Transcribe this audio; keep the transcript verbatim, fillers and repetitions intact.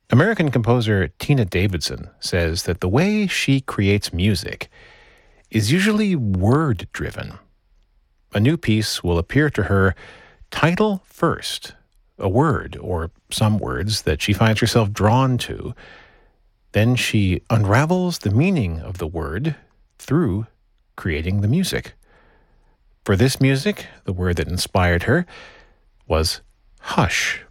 American composer Tina Davidson says that the way she creates music is usually word-driven. A new piece will appear to her title first, a word or some words that she finds herself drawn to. Then she unravels the meaning of the word through creating the music. For this music, the word that inspired her was hush.